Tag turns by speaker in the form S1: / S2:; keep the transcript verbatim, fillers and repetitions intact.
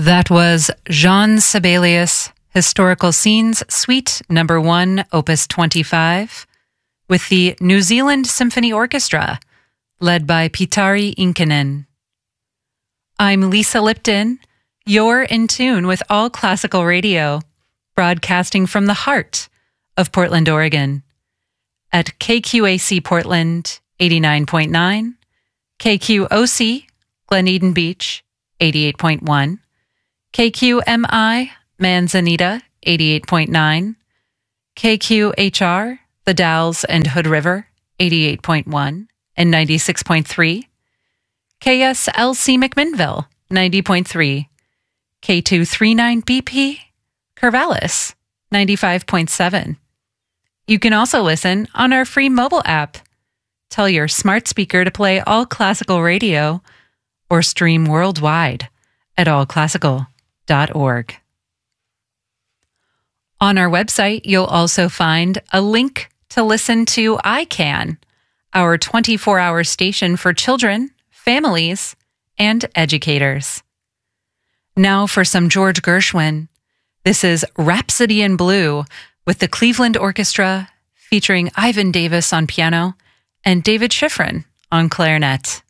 S1: That was Jean Sibelius, Historical Scenes, Suite Number one, Opus twenty-five, with the New Zealand Symphony Orchestra, led by Pitari Inkinen. I'm Lisa Lipton. You're in tune with All Classical Radio, broadcasting from the heart of Portland, Oregon, at K Q A C Portland eighty-nine point nine, K Q O C Glen Eden Beach eighty-eight point one, K Q M I Manzanita eighty-eight point nine, K Q H R The Dalles and Hood River eighty-eight point one and ninety-six point three, K S L C McMinnville ninety point three, K two thirty-nine B P Corvallis ninety-five point seven. You can also listen on our free mobile app. Tell your smart speaker to play All Classical Radio or stream worldwide at all classical dot org. On our website, you'll also find a link to listen to I CAN, our twenty-four hour station for children, families, and educators. Now for some George Gershwin. This is Rhapsody in Blue with the Cleveland Orchestra featuring Ivan Davis on piano and David Schifrin on clarinet.